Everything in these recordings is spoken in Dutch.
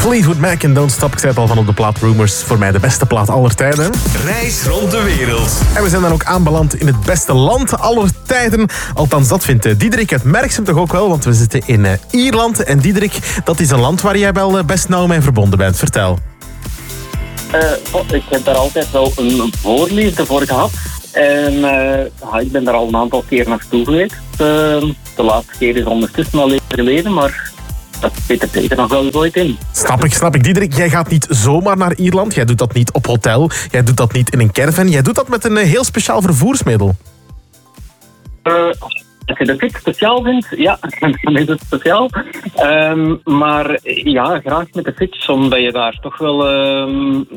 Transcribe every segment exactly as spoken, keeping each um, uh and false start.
Fleetwood Mac en Don't Stop. Ik zei het al van op de plaat Rumors. Voor mij de beste plaat aller tijden. Reis rond de wereld. En we zijn dan ook aanbeland in het beste land aller tijden. Althans, dat vindt Diederik uit Merksem toch ook wel. Want we zitten in uh, Ierland. En Diederik, dat is een land waar jij wel uh, best nauw mee verbonden bent. Vertel. Uh, oh, ik heb daar altijd wel een voorliefde voor gehad. En uh, ik ben daar al een aantal keer naartoe geweest. Uh, de laatste keer is ondertussen al even geleden, maar dat zit er zeker nog wel ooit in. Snap ik, snap ik. Diederik, jij gaat niet zomaar naar Ierland. Jij doet dat niet op hotel. Jij doet dat niet in een caravan. Jij doet dat met een heel speciaal vervoersmiddel. Uh, als je de fiets speciaal vindt, ja, dan is het speciaal. Um, maar ja, graag met de fiets, omdat je daar toch wel um,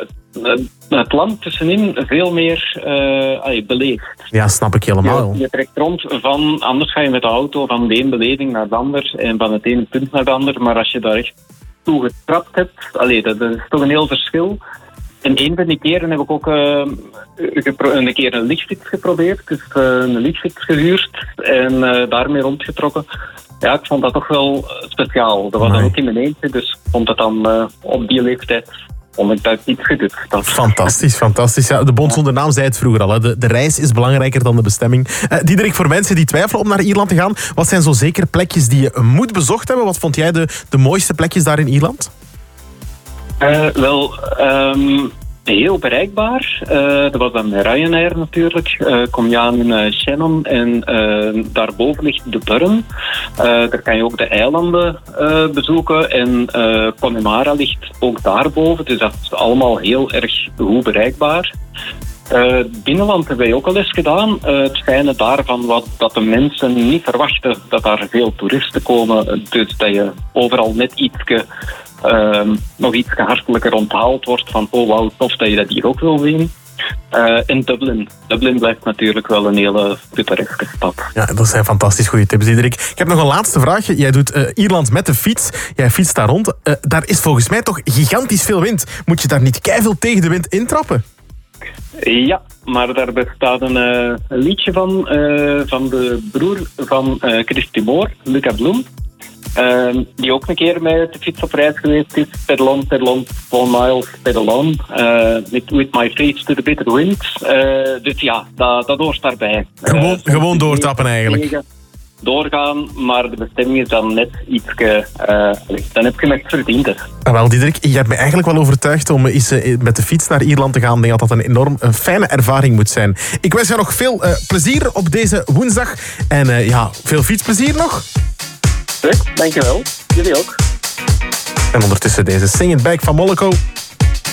het land tussenin veel meer uh, beleeft. Ja, snap ik helemaal. Je, je trekt rond van, anders ga je met de auto van de ene beleving naar de ander en van het ene punt naar de ander. Maar als je daar echt toe getrapt hebt, allee, dat is toch een heel verschil. En een van die keren heb ik ook uh, gepro- een keer een lichtfiets geprobeerd. Dus uh, een lichtfiets gehuurd en uh, daarmee rondgetrokken. Ja, ik vond dat toch wel speciaal. Dat was dan ook in mijn eentje, dus ik vond dat dan uh, op die leeftijd vond ik dat iets gedut. Dat... Fantastisch, fantastisch. Ja, de bond zonder naam zei het vroeger al. Hè. De, de reis is belangrijker dan de bestemming. Uh, Diederik, voor mensen die twijfelen om naar Ierland te gaan, wat zijn zo zeker plekjes die je moet bezocht hebben? Wat vond jij de, de mooiste plekjes daar in Ierland? Uh, wel, um, heel bereikbaar. Uh, dat was dan met Ryanair natuurlijk. Uh, kom je aan in uh, Shannon en uh, daarboven ligt de Burren. Uh, daar kan je ook de eilanden uh, bezoeken. En uh, Connemara ligt ook daarboven. Dus dat is allemaal heel erg goed bereikbaar. Uh, binnenland hebben wij ook al eens gedaan. Uh, het fijne daarvan wat dat de mensen niet verwachten dat daar veel toeristen komen. Dus dat je overal net ietske, uh, nog iets hartelijker onthaald wordt van oh wauw, tof dat je dat hier ook wil zien. Uh, en Dublin. Dublin blijft natuurlijk wel een hele pittoreske stad. Ja, dat zijn fantastisch goede tips, Diederik. Ik heb nog een laatste vraag. Jij doet uh, Ierland met de fiets. Jij fietst daar rond. Uh, daar is volgens mij toch gigantisch veel wind. Moet je daar niet keiveel tegen de wind intrappen? Ja, maar daar bestaat een, uh, een liedje van, uh, van de broer van uh, Christy Moore, Luca Bloem. Uh, die ook een keer met de fiets op reis geweest is. Pedalon, pedalon, one miles, pedalon. Uh, with, with my face to the bitter wind. Uh, dus ja, dat, dat hoort daarbij. Gewoon, uh, gewoon doortrappen eigenlijk. Doorgaan, maar de bestemming is dan net iets... Uh, dan heb je hem echt verdiend. Ah, wel, Diederik, je hebt me eigenlijk wel overtuigd om eens uh, met de fiets naar Ierland te gaan. Ik denk dat dat een enorm een fijne ervaring moet zijn. Ik wens jou nog veel uh, plezier op deze woensdag. En uh, ja, veel fietsplezier nog. Leuk, dankjewel. Jullie ook. En ondertussen deze Sing It Back van Moloko.